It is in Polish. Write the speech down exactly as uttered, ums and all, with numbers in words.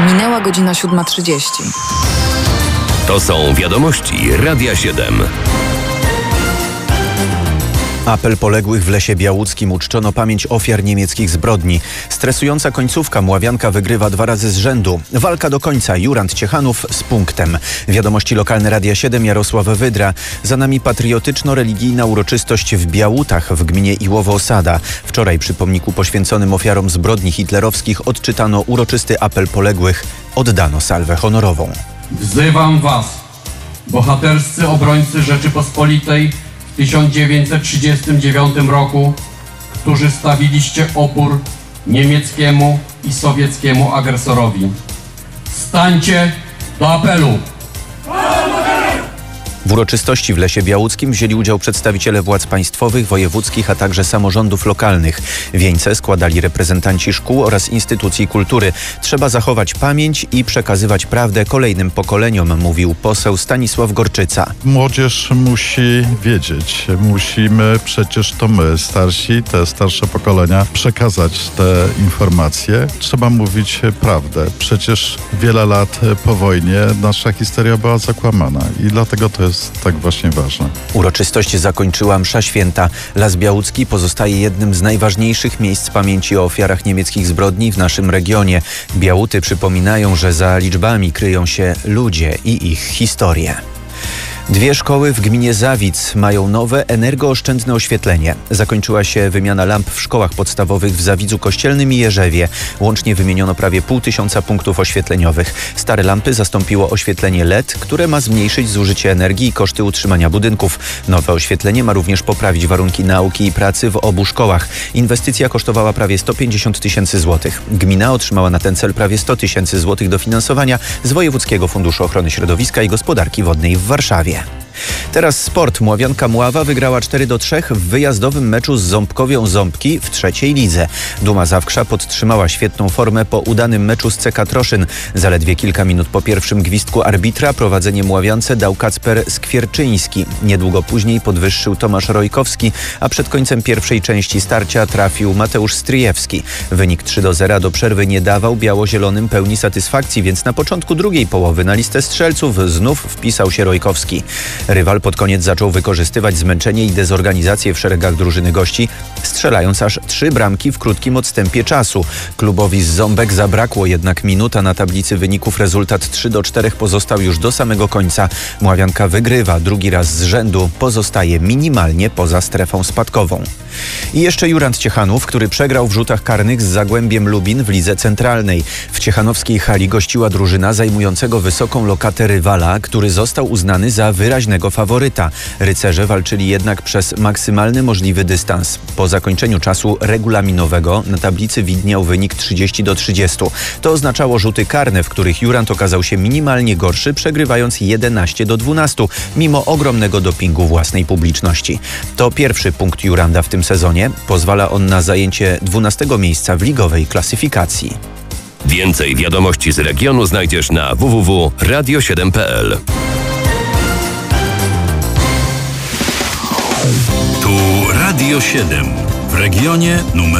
Minęła godzina siódma trzydzieści. To są wiadomości Radia siedem. Apel poległych w Lesie Białuckim. Uczczono pamięć ofiar niemieckich zbrodni. Stresująca końcówka. Mławianka wygrywa dwa razy z rzędu. Walka do końca. Jurand Ciechanów z punktem. Wiadomości lokalne Radia siedem. Jarosław Wydra. Za nami patriotyczno-religijna uroczystość w Białutach w gminie Iłowo-Osada. Wczoraj przy pomniku poświęconym ofiarom zbrodni hitlerowskich odczytano uroczysty apel poległych. Oddano salwę honorową. Wzywam was, bohaterscy obrońcy Rzeczypospolitej w tysiąc dziewięćset trzydziestym dziewiątym roku, którzy stawiliście opór niemieckiemu i sowieckiemu agresorowi. Stańcie do apelu! W uroczystości w Lesie Białuckim wzięli udział przedstawiciele władz państwowych, wojewódzkich, a także samorządów lokalnych. Wieńce składali reprezentanci szkół oraz instytucji kultury. Trzeba zachować pamięć i przekazywać prawdę kolejnym pokoleniom, mówił poseł Stanisław Gorczyca. Młodzież musi wiedzieć, musimy przecież to my, starsi, te starsze pokolenia, przekazać te informacje. Trzeba mówić prawdę. Przecież wiele lat po wojnie nasza historia była zakłamana i dlatego to jest tak właśnie ważne. Uroczystość zakończyła msza święta. Las Białucki pozostaje jednym z najważniejszych miejsc pamięci o ofiarach niemieckich zbrodni w naszym regionie. Białuty przypominają, że za liczbami kryją się ludzie i ich historie. Dwie szkoły w gminie Zawic mają nowe, energooszczędne oświetlenie. Zakończyła się wymiana lamp w szkołach podstawowych w Zawidzu Kościelnym i Jerzewie. Łącznie wymieniono prawie pół tysiąca punktów oświetleniowych. Stare lampy zastąpiło oświetlenie L E D, które ma zmniejszyć zużycie energii i koszty utrzymania budynków. Nowe oświetlenie ma również poprawić warunki nauki i pracy w obu szkołach. Inwestycja kosztowała prawie sto pięćdziesiąt tysięcy złotych. Gmina otrzymała na ten cel prawie sto tysięcy złotych dofinansowania z Wojewódzkiego Funduszu Ochrony Środowiska i Gospodarki Wodnej w Warszawie. Teraz sport. Mławianka Mława wygrała cztery do trzech w wyjazdowym meczu z Ząbkowią Ząbki w trzeciej lidze. Duma Zawksza podtrzymała świetną formę po udanym meczu z C K Troszyn. Zaledwie kilka minut po pierwszym gwizdku arbitra prowadzenie Mławiance dał Kacper Skwierczyński. Niedługo później podwyższył Tomasz Rojkowski, a przed końcem pierwszej części starcia trafił Mateusz Stryjewski. Wynik trzy do zera do przerwy nie dawał biało-zielonym pełni satysfakcji, więc na początku drugiej połowy na listę strzelców znów wpisał się Rojkowski. Rywal pod koniec zaczął wykorzystywać zmęczenie i dezorganizację w szeregach drużyny gości, strzelając aż trzy bramki w krótkim odstępie czasu. Klubowi z Ząbek zabrakło jednak minuta na tablicy wyników. Rezultat trzy do czterech pozostał już do samego końca. Mławianka wygrywa drugi raz z rzędu, pozostaje minimalnie poza strefą spadkową. I jeszcze Jurand Ciechanów, który przegrał w rzutach karnych z Zagłębiem Lubin w lidze centralnej. W ciechanowskiej hali gościła drużyna zajmującego wysoką lokatę rywala, który został uznany za wyraźnego faworyta. Rycerze walczyli jednak przez maksymalny możliwy dystans. Po zakończeniu czasu regulaminowego na tablicy widniał wynik trzydzieści do trzydziestu. To oznaczało rzuty karne, w których Jurand okazał się minimalnie gorszy, przegrywając jedenaście do dwunastu, mimo ogromnego dopingu własnej publiczności. To pierwszy punkt Juranda w tym sezonie. Pozwala on na zajęcie dwunastego miejsca w ligowej klasyfikacji. Więcej wiadomości z regionu znajdziesz na w w w kropka radio siedem kropka p l. Tu Radio siedem w regionie numer